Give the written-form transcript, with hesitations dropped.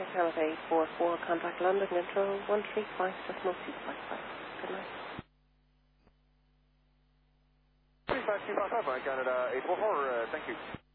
Canada 844, contact London Control 135.255. Good night. 35255, Canada 844, thank you.